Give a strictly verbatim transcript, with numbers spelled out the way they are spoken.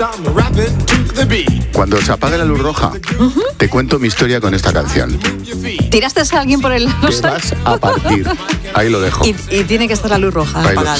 Cuando se apague la luz roja, uh-huh. te cuento mi historia con esta canción. ¿Tiraste a alguien por el Te vas a partir. Ahí lo dejo. Y, y tiene que estar la luz roja apagada.